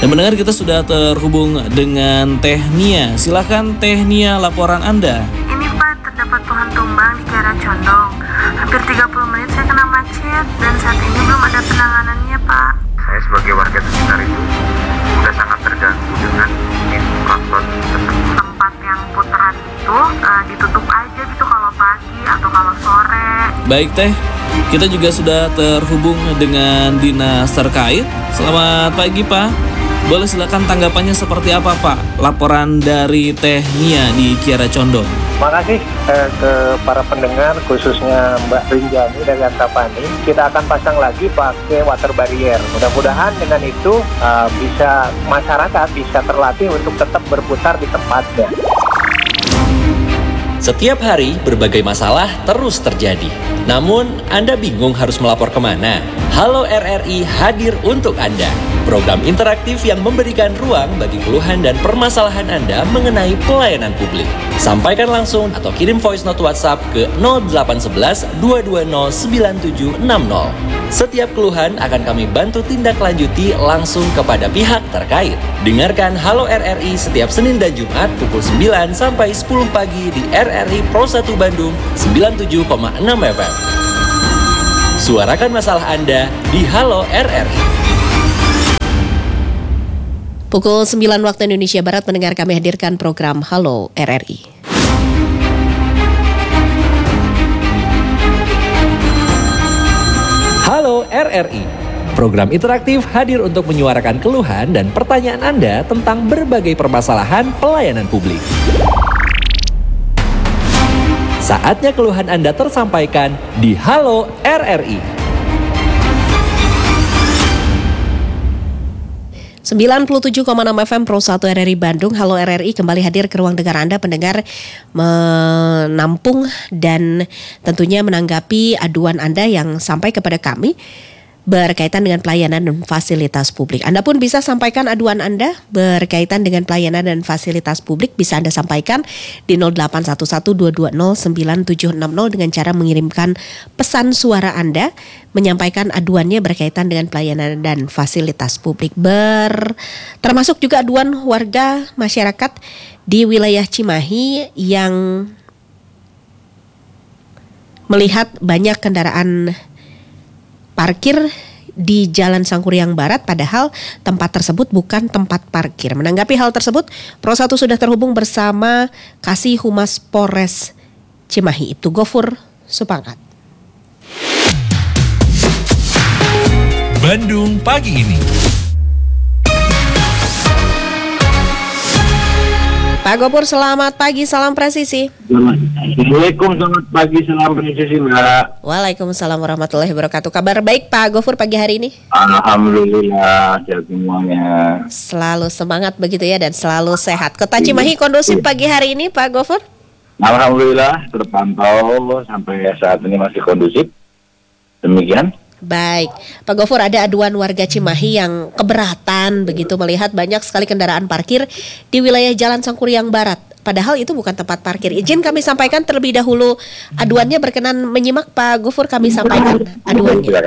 Dan mendengar kita sudah terhubung dengan Teh Nia. Silakan Teh Nia, laporan Anda. Ini Pak, terdapat pohon tumbang di Kiara Condong. Hampir 30 menit saya kena macet dan saat ini belum ada penanganannya Pak. Saya sebagai warga sekitar itu sudah sangat terganggu dengan infrastruktur Tempat yang putaran itu ditutup aja gitu kalau pagi atau kalau sore. Baik Teh, kita juga sudah terhubung dengan dinas terkait. Selamat pagi Pak. Boleh silakan tanggapannya seperti apa Pak? Laporan dari Teh Nia di Kiara Condong. Terima kasih ke para pendengar, khususnya Mbak Rinjani dari Antapani. Kita akan pasang lagi pakai water barrier. Mudah-mudahan dengan itu bisa masyarakat bisa terlatih untuk tetap berputar di tempatnya. Setiap hari berbagai masalah terus terjadi. Namun Anda bingung harus melapor kemana? Halo RRI hadir untuk Anda. Program interaktif yang memberikan ruang bagi keluhan dan permasalahan Anda mengenai pelayanan publik. Sampaikan langsung atau kirim voice note WhatsApp ke 0811 220 9760. Setiap keluhan akan kami bantu tindak lanjuti langsung kepada pihak terkait. Dengarkan Halo RRI setiap Senin dan Jumat pukul 9 sampai 10 pagi di RRI Pro 1 Bandung 97,6 FM. Suarakan masalah Anda di Halo RRI. Pukul 9 waktu Indonesia Barat mendengar kami hadirkan program Halo RRI. Halo RRI. Program interaktif hadir untuk menyuarakan keluhan dan pertanyaan Anda tentang berbagai permasalahan pelayanan publik. Saatnya keluhan Anda tersampaikan di Halo RRI. 97,6 FM Pro 1 RRI Bandung. Halo RRI kembali hadir ke ruang dengar Anda pendengar, menampung dan tentunya menanggapi aduan Anda yang sampai kepada kami berkaitan dengan pelayanan dan fasilitas publik. Anda pun bisa sampaikan aduan Anda berkaitan dengan pelayanan dan fasilitas publik. Bisa Anda sampaikan di 0811-220-9760 dengan cara mengirimkan pesan suara Anda menyampaikan aduannya berkaitan dengan pelayanan dan fasilitas publik. Termasuk juga aduan warga masyarakat di wilayah Cimahi yang melihat banyak kendaraan parkir di Jalan Sangkuriang Barat, padahal tempat tersebut bukan tempat parkir. Menanggapi hal tersebut, Pro 1 sudah terhubung bersama Kasih Humas Polres Cimahi, Ibtu Gofur Supangkat. Bandung pagi ini. Pak Gofur, selamat pagi, salam presisi. Assalamualaikum, selamat pagi, salam presisi Mbak. Waalaikumsalam warahmatullahi wabarakatuh. Kabar baik Pak Gofur pagi hari ini? Alhamdulillah, sehat semuanya. Selalu semangat begitu ya dan selalu sehat. Kota Cimahi kondusif pagi hari ini Pak Gofur? Alhamdulillah, terpantau sampai saat ini masih kondusif. Demikian. Baik, Pak Gofur, ada aduan warga Cimahi yang keberatan begitu melihat banyak sekali kendaraan parkir di wilayah Jalan Sangkuriang Barat. Padahal itu bukan tempat parkir. Izin kami sampaikan terlebih dahulu aduannya, berkenan menyimak Pak Gofur, kami sampaikan aduannya.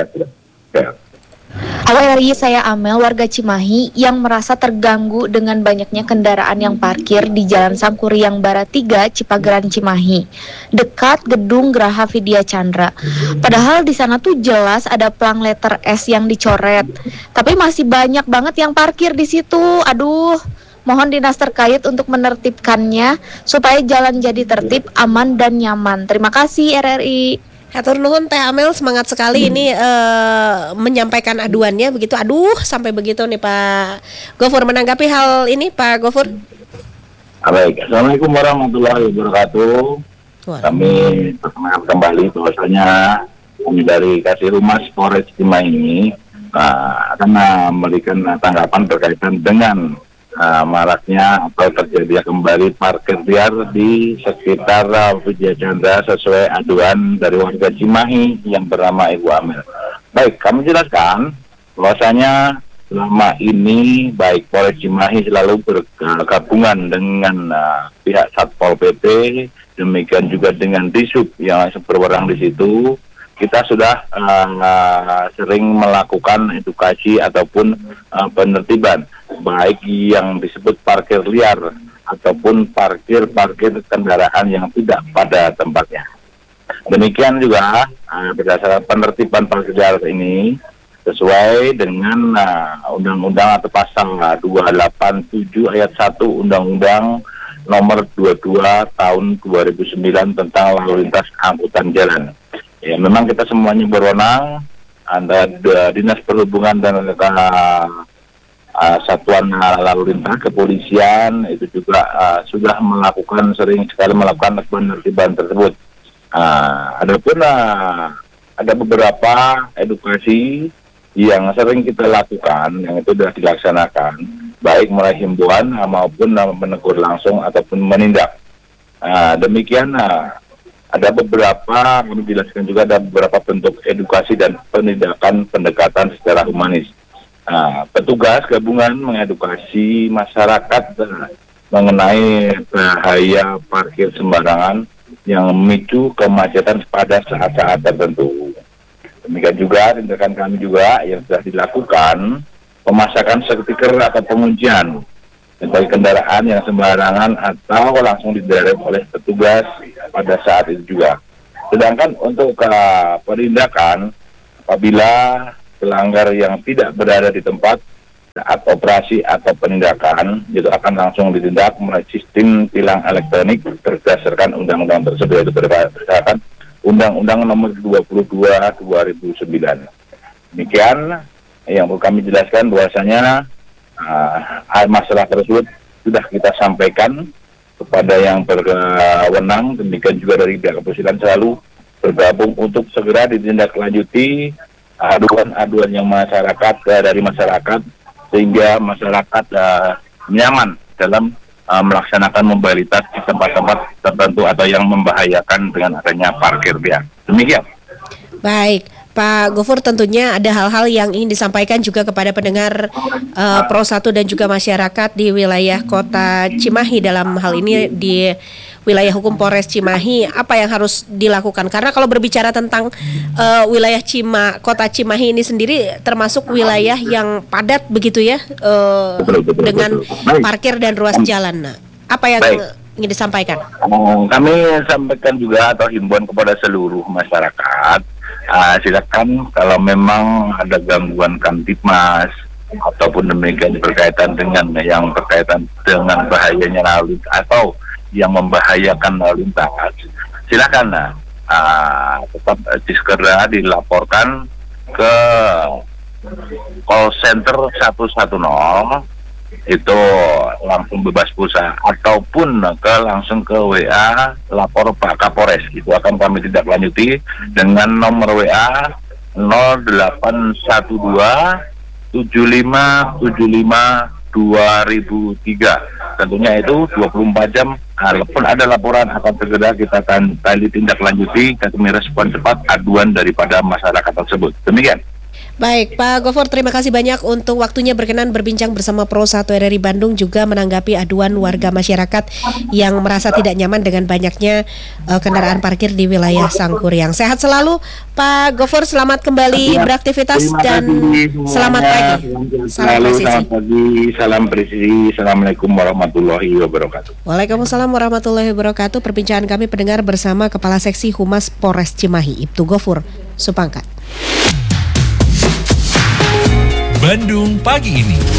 Halo RRI, saya Amel, warga Cimahi yang merasa terganggu dengan banyaknya kendaraan yang parkir di Jalan Sangkuriang Barat 3, Cipageran, Cimahi, dekat gedung Graha Vidya Chandra. Padahal di sana tuh jelas ada plang letter S yang dicoret, tapi masih banyak banget yang parkir di situ. Aduh, mohon dinas terkait untuk menertibkannya supaya jalan jadi tertib, aman dan nyaman. Terima kasih RRI. Hatur nuhun Teh Amel, semangat sekali ini menyampaikan aduannya begitu. Aduh, sampai begitu nih Pak Gofur. Menanggapi hal ini Pak Gofur. Baik, Assalamualaikum warahmatullahi wabarakatuh. Kami perkenalkan kembali bahwasanya kami dari Kasih Humas Polres Cimahi akan memberikan tanggapan berkaitan dengan maraknya atau terjadinya kembali parkir liar di sekitar Vidya Chandra sesuai aduan dari warga Cimahi yang bernama Ibu Amel. Baik, kami jelaskan bahwasanya selama ini baik Polres Cimahi selalu bergabungan dengan pihak Satpol PP, demikian juga dengan Disub yang berwenang di situ. Kita sudah sering melakukan edukasi ataupun penertiban. baik yang disebut parkir liar ataupun parkir kendaraan yang tidak pada tempatnya. Demikian juga berdasarkan penertiban parkir liar ini sesuai dengan undang-undang atau pasal 287 ayat 1 Undang-Undang nomor 22 tahun 2009 tentang lalu lintas angkutan jalan. Ya, memang kita semuanya berwenang, ada Dinas Perhubungan dan Satuan Lalu Lintas Kepolisian itu juga sudah sering sekali melakukan penertiban tersebut. Adapun ada beberapa edukasi yang sering kita lakukan yang itu sudah dilaksanakan, baik mulai himbauan maupun menegur langsung ataupun menindak. Demikian ada beberapa, kami jelaskan juga ada beberapa bentuk edukasi dan penindakan pendekatan secara humanis. Petugas gabungan mengedukasi masyarakat mengenai bahaya parkir sembarangan yang memicu kemacetan pada saat-saat tertentu. Demikian juga tindakan kami juga yang sudah dilakukan, pemasangan stiker atau penguncian bagi kendaraan yang sembarangan atau langsung diderek oleh petugas pada saat itu juga. Sedangkan untuk penindakan apabila pelanggar yang tidak berada di tempat saat operasi atau penindakan itu akan langsung ditindak melalui sistem tilang elektronik berdasarkan undang-undang tersebut, yaitu berdasarkan Undang-Undang nomor 22 2009. Demikian yang perlu kami jelaskan bahwasanya masalah tersebut sudah kita sampaikan kepada yang berwenang. Demikian juga dari pihak kepolisian selalu bergabung untuk segera ditindaklanjuti aduan-aduan yang dari masyarakat sehingga masyarakat nyaman dalam melaksanakan mobilitas di tempat-tempat tertentu atau yang membahayakan dengan adanya parkir liar. Demikian. Baik, Pak Gofur, tentunya ada hal-hal yang ingin disampaikan juga kepada pendengar Pro 1 dan juga masyarakat di wilayah Kota Cimahi, dalam hal ini di wilayah hukum Polres Cimahi. Apa yang harus dilakukan? Karena kalau berbicara tentang wilayah Kota Cimahi ini sendiri termasuk wilayah yang padat begitu ya, dengan parkir dan ruas jalan. Nah, apa yang ingin disampaikan? Kami sampaikan juga atau himbauan kepada seluruh masyarakat, silakan kalau memang ada gangguan Kamtibmas ataupun demikian berkaitan dengan bahayanya lalu lintas atau yang membahayakan lalu lintas, silakan tetap segera dilaporkan ke call center 110 itu langsung bebas pulsa ataupun langsung ke WA lapor Pak Kapolres. Itu akan kami tindak lanjuti dengan nomor WA 0812 7575 2003. Tentunya itu 24 jam. Walaupun ada laporan akan segera kita tindak lanjuti, kami respon cepat aduan daripada masyarakat tersebut. Demikian. Baik, Pak Gofur, terima kasih banyak untuk waktunya berkenan berbincang bersama Pro 1 RRI Bandung, juga menanggapi aduan warga masyarakat yang merasa tidak nyaman dengan banyaknya kendaraan parkir di wilayah Sangkuriang. Sehat selalu, Pak Gofur, selamat kembali beraktivitas dan selamat pagi. Salam presisi. Salam presisi. Assalamualaikum warahmatullahi wabarakatuh. Waalaikumsalam warahmatullahi wabarakatuh. Perbincangan kami pendengar bersama Kepala Seksi Humas Polres Cimahi, Ibtu Gofur Supangkat. Bandung pagi ini.